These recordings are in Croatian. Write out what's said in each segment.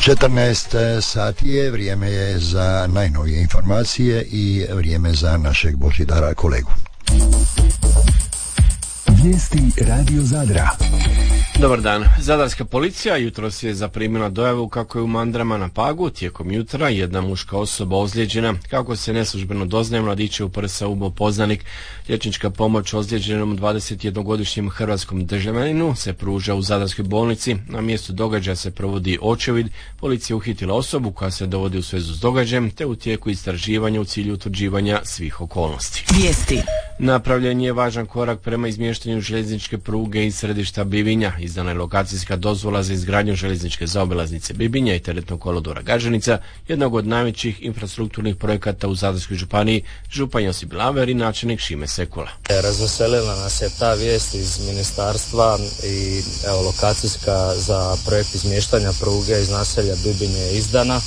14 sati je, vrijeme je za najnovije informacije i vrijeme za našeg Božidara kolegu. Vijesti Radio Zadra. Dobar dan. Zadarska policija jutros je zaprimila dojavu kako je u Mandrama na Pagu tijekom jutra jedna muška osoba ozlijeđena. Kako se neslužbeno doznaje, mladić je u prsa ubao poznanik. Liječnička pomoć ozlijeđenom 21-godišnjem hrvatskom državljaninu se pruža u Zadarskoj bolnici. Na mjestu događaja se provodi očevid. Policija uhitila osobu koja se dovodi u svezu s događajem te u tijeku istraživanja u cilju utvrđivanja svih okolnosti. Vijesti. Napravljen je važan korak prema izmještanju željezničke pruge iz središta Bibinja. Izdana je lokacijska dozvola za izgradnju željezničke zaobilaznice Bibinja i teretnog kolodvora Gaženica, jednog od najvećih infrastrukturnih projekata u Zadarskoj županiji, župan Josip Laver i načelnik Šime Sekula. Razveselila nas je ta vijest iz ministarstva i lokacijska za projekt izmještanja pruge iz naselja Bibinje je izdana.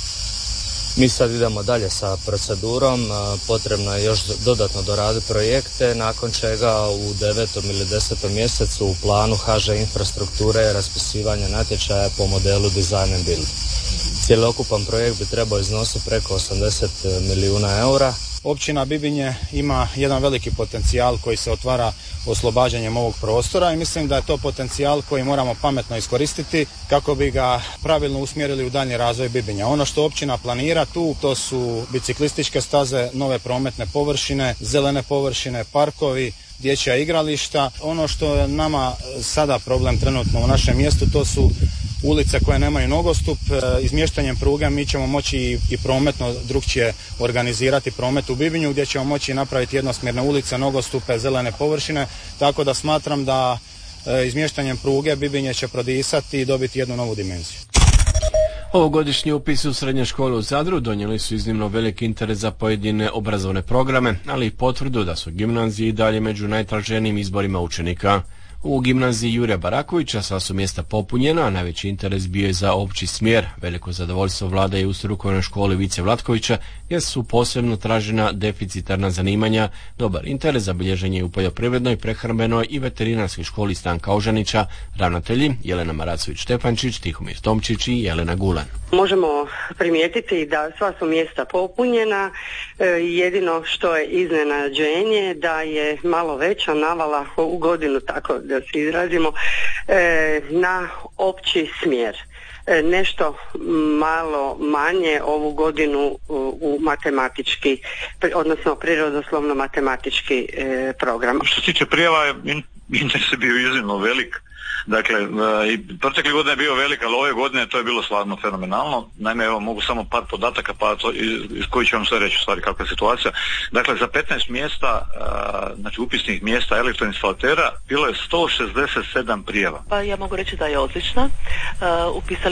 Mi sad idemo dalje sa procedurom, potrebno je još dodatno doraditi projekte, nakon čega u 9. ili 10. mjesecu u planu HŽ infrastrukture je raspisivanje natječaja po modelu Design and Build. Cjelokupan projekt bi trebao iznositi preko 80 milijuna eura. Općina Bibinje ima jedan veliki potencijal koji se otvara oslobađanjem ovog prostora i mislim da je to potencijal koji moramo pametno iskoristiti kako bi ga pravilno usmjerili u daljnji razvoj Bibinja. Ono što općina planira tu, to su biciklističke staze, nove prometne površine, zelene površine, parkovi, dječja igrališta. Ono što je nama sada problem trenutno u našem mjestu, to su ulice koje nemaju nogostup. Izmještanjem pruge mi ćemo moći i prometno drukčije organizirati promet u Bibinju, gdje ćemo moći napraviti jednosmjerne ulice, nogostupe, zelene površine, tako da smatram da izmještanjem pruge Bibinje će prodisati i dobiti jednu novu dimenziju. Ovogodišnji upisi u srednje škole u Zadru donijeli su iznimno veliki interes za pojedine obrazovne programe, ali i potvrdu da su gimnazije i dalje među najtraženijim izborima učenika. U gimnaziji Jurija Barakovića sva su mjesta popunjena, a najveći interes bio je za opći smjer. Veliko zadovoljstvo vlada je u strukovnoj školi Vice Vlatkovića, gdje su posebno tražena deficitarna zanimanja. Dobar interes zabilježen je u poljoprivrednoj, prehrambenoj i veterinarskoj školi Stanka Ožanića. Ravnatelji Jelena Maracović-Štefančić, Tihomir Tomčić i Jelena Gulan. Možemo primijetiti da sva su mjesta popunjena, jedino što je iznenađenje da je malo veća navala u godinu, tako da se izrazimo, na opći smjer. Nešto malo manje ovu godinu u matematički, odnosno prirodoslovno-matematički program. Što se tiče prijava, interes je bio iznimno velik. Dakle, i protekle godine je bio velik, ali ove godine to je bilo stvarno fenomenalno. Naime, evo, mogu samo par podataka, pa to, iz koji ću vam sve reći u stvari kakva je situacija. Dakle, za 15 mjesta, znači upisnih mjesta elektroinstalatera, bilo je 167 prijava. Pa ja mogu reći da je odlična. Upisali